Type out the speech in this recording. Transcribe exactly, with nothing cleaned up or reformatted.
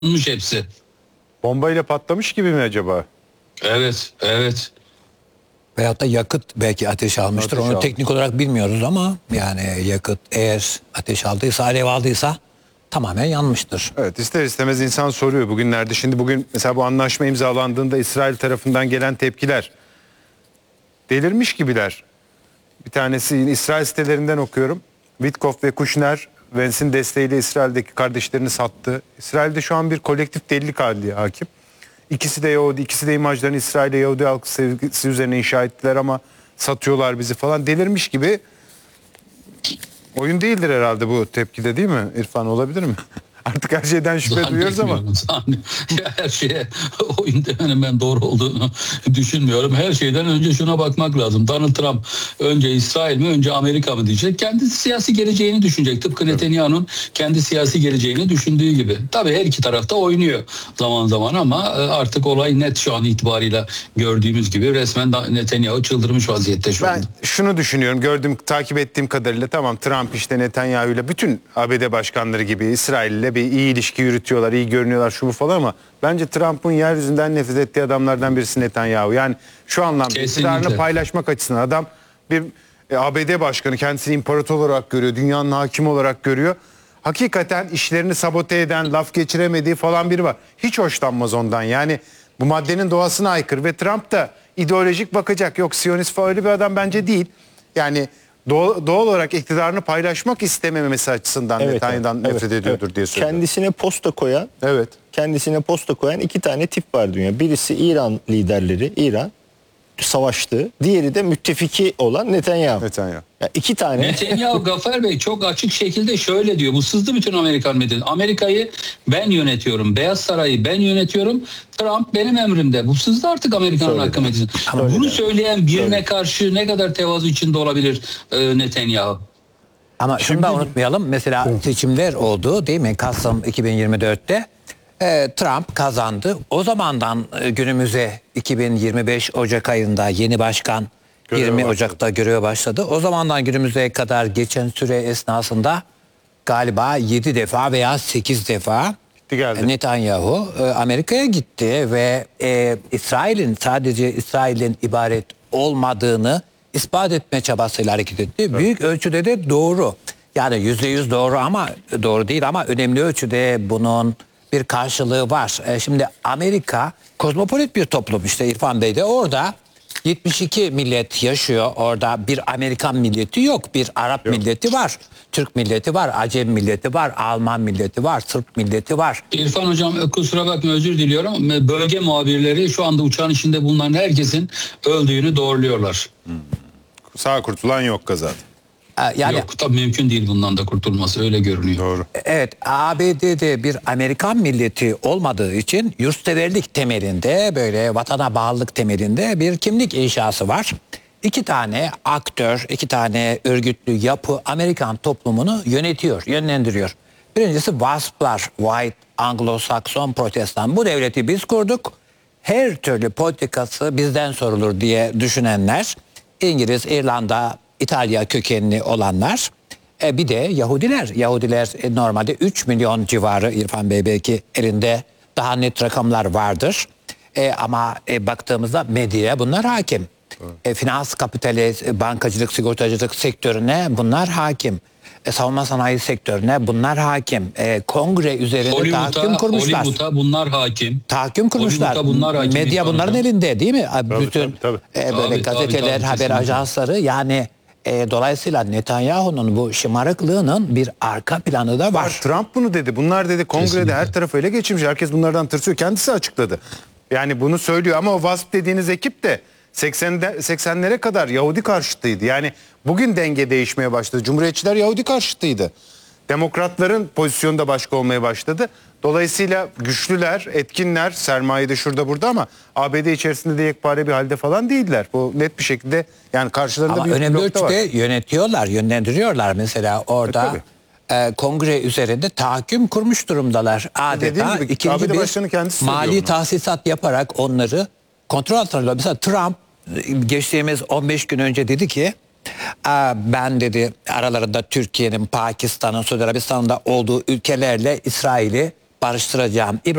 hepsi. Bombayla patlamış gibi mi acaba? Evet, evet. Veyahut da yakıt belki ateş almıştır. Ateş Onu almış. teknik olarak bilmiyoruz ama yani yakıt eğer ateş aldıysa, alev aldıysa tamamen yanmıştır. Evet, ister istemez insan soruyor bugünlerde. Şimdi bugün mesela bu anlaşma imzalandığında İsrail tarafından gelen tepkiler delirmiş gibiler. Bir tanesi İsrail sitelerinden okuyorum. Witkoff ve Kushner, Vance'in desteğiyle İsrail'deki kardeşlerini sattı. İsrail'de şu an bir kolektif delilik hali hakim. İkisi de Yahudi, ikisi de imajlarını İsrail'e Yahudi halkı sevgisi üzerine inşa ettiler ama satıyorlar bizi falan. Delirmiş gibi. Oyun değildir herhalde bu tepkide, değil mi İrfan, olabilir mi? Artık her şeyden şüphe duyuyoruz ama. Ya her şeye oyun demenin ben doğru olduğunu düşünmüyorum. Her şeyden önce şuna bakmak lazım. Donald Trump önce İsrail mi önce Amerika mı diyecek. Kendi siyasi geleceğini düşünecek. Tıpkı Netanyahu'nun kendi siyasi geleceğini düşündüğü gibi. Tabii her iki tarafta oynuyor zaman zaman ama artık olay net şu an itibarıyla gördüğümüz gibi. Resmen Netanyahu çıldırmış vaziyette şu Ben anda. şunu düşünüyorum, gördüğüm, takip ettiğim kadarıyla tamam, Trump işte Netanyahu'yla bütün A B D başkanları gibi İsrail'le bir iyi ilişki yürütüyorlar, iyi görünüyorlar şu bu falan ama bence Trump'ın yeryüzünden nefret ettiği adamlardan birisi Netanyahu. Yani şu anlamda iktidarını paylaşmak açısından adam bir e, A B D başkanı, kendisini imparator olarak görüyor, dünyanın hakimi olarak görüyor. Hakikaten işlerini sabote eden, laf geçiremediği falan biri var. Hiç hoşlanmaz ondan. Yani bu maddenin doğasına aykırı ve Trump da ideolojik bakacak. Yok, Siyonist falan öyle bir adam bence değil. Yani doğal, doğal olarak iktidarını paylaşmak istememesi açısından Evet, Netanyahu'dan evet, nefret evet, ediyordur evet. diye söylüyorum. Kendisine posta koyan, Evet. kendisine posta koyan iki tane tip var dünya. Birisi İran liderleri, İran savaştı. Diğeri de müttefiki olan Netanyahu. Netanyahu. Ya iki tane. Netanyahu Gaffer Bey çok açık şekilde şöyle diyor. Bu sızdı bütün Amerikan medyası. Amerika'yı ben yönetiyorum. Beyaz Saray'ı ben yönetiyorum. Trump benim emrimde. Bu sızdı artık Amerikan hakkı medyası. Bunu söyleyen birine Söyle. karşı ne kadar tevazu içinde olabilir e, Netanyahu? Ama şunu da unutmayalım. Mesela seçimler oldu değil mi? Kasım iki bin yirmi dörtte. E, Trump kazandı. O zamandan e, günümüze iki bin yirmi beş Ocak ayında yeni başkan Göreve yirmi başladı. Ocak'ta göreve başladı. O zamandan günümüze kadar geçen süre esnasında galiba yedi defa veya sekiz defa Gitti geldi. Netanyahu e, Amerika'ya gitti ve e, İsrail'in sadece İsrail'in ibaret olmadığını ispat etme çabasıyla hareket etti. Evet. Büyük ölçüde de doğru. Yani yüzde yüz doğru ama doğru değil ama önemli ölçüde bunun bir karşılığı var. E, şimdi Amerika kozmopolit bir toplum, işte İrfan Bey de orada yetmiş iki millet yaşıyor. Orada bir Amerikan milleti yok. Bir Arap yok. milleti var. Türk milleti var. Acem milleti var. Alman milleti var. Sırp milleti var. İrfan Hocam kusura bakma, özür diliyorum. Bölge muhabirleri şu anda uçağın içinde bulunan herkesin öldüğünü doğruluyorlar. Hmm. Sağ kurtulan yok kazada. Yani, Yok tabii mümkün değil bundan da kurtulması, öyle görünüyor. Doğru. Evet, A B D'de bir Amerikan milleti olmadığı için yurtseverlik temelinde, böyle vatana bağlılık temelinde bir kimlik inşası var. İki tane aktör, iki tane örgütlü yapı Amerikan toplumunu yönetiyor, yönlendiriyor. Birincisi WASP'lar, White Anglo-Sakson Protestan. Bu devleti biz kurduk. Her türlü politikası bizden sorulur diye düşünenler. İngiliz, İrlanda, İtalya kökenli olanlar. E bir de Yahudiler. Yahudiler e, normalde üç milyon civarı, İrfan Bey belki elinde daha net rakamlar vardır. E, ama e, baktığımızda medyaya bunlar hakim. E, finans, kapitali, e, bankacılık, sigortacılık sektörüne bunlar hakim. E, savunma sanayi sektörüne bunlar hakim. E, kongre üzerinde tahakküm kurmuşlar. Hollywood'a bunlar hakim. Tahakküm kurmuşlar. Bunlar hakim. Medya bunların hocam. elinde değil mi? Tabii, Bütün tabii, tabii. E, böyle tabii, gazeteler, tabii, haber kesinlikle. ajansları, yani e, dolayısıyla Netanyahu'nun bu şımarıklığının bir arka planı da var. Trump bunu dedi. Bunlar dedi kongrede kesinlikle. Her tarafı ele geçirmiş. Herkes bunlardan tırsıyor. Kendisi açıkladı. Yani bunu söylüyor ama o WASP dediğiniz ekip de seksenlere kadar Yahudi karşıtıydı. Yani bugün denge değişmeye başladı. Cumhuriyetçiler Yahudi karşıtıydı. Demokratların pozisyonu da başka olmaya başladı. Dolayısıyla güçlüler, etkinler, sermaye de şurada burada ama A B D içerisinde de yekpare bir halde falan değiller. Bu net bir şekilde, yani karşılarında ama büyük bir önemli blokta var. ölçüde yönetiyorlar, yönlendiriyorlar. Mesela orada e, e, kongre üzerinde tahakküm kurmuş durumdalar. Adeta gibi, ikinci bir mali tahsisat yaparak onları kontrol altına alıyor. Mesela Trump geçtiğimiz on beş gün önce dedi ki, ben dedi aralarında Türkiye'nin, Pakistan'ın, Suudi Arabistan'da olduğu ülkelerle İsrail'i barıştıracağım.